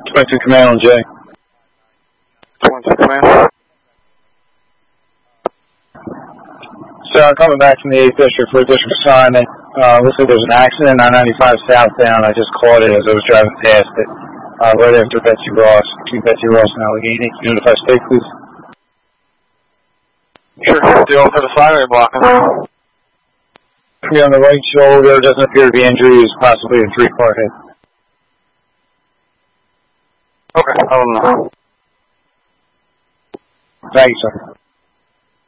22 Command on J. 22 Command. So I'm coming back from the 8th District for a district assignment. Looks like there's an accident on 95 southbound. I just caught it as I was driving past it. Right after Betsy Ross. Between Betsy Ross and Allegheny. Can you notify state, please? Sure. Do you want for the side or blocking? Me on the right shoulder. Doesn't appear to be injuries. Possibly a 3-car hit. Okay. Thank you, sir.